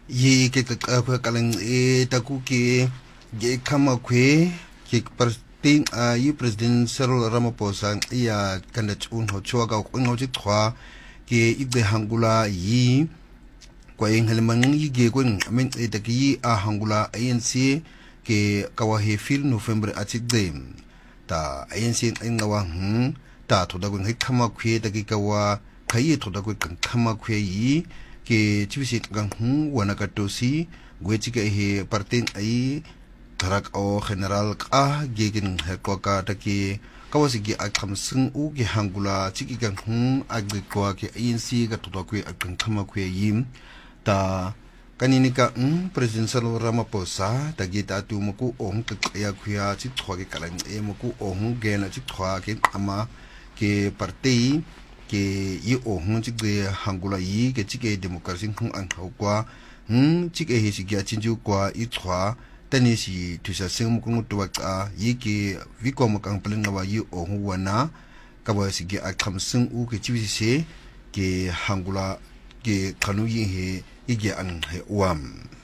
ye ke ka kalang taku ke kama kwe ke parting yi President Cyril Ramaphosa ya kanda chun ho chwa ka ko ngo chi khwa ke ibe hangula yi kwa inghelmang yi ge ko amen taki a hangula ANC ke kawahe fil November atigdem ta ANC ngawa ta thoda ko ngai khama kwe taki kawa kai thoda ko khama kwe yi ke chibisi gang wana katosi gwechika he parting ai tarak o general ka gegen hekoka taki kawasigi akam sing u ge hangula chiki gang agikwa ke ANC ga thoda ko akang khama kwe yim ta kaninika President Cyril Ramaphosa tagi ta tu muku ong ya khya chi thwa ke kalang muku ong ge na chi thwa ke ama ke party ke yi chik de hangula yi ke chike democracy ang kwa chike he si gya chinju kwa I thwa tani si tusa sing mukung tuwa ka yi ke wiko makang paling nawa yi wana kawa si gya akham sing u ke chibi se ke hangula ke kanu yi he igya an he uam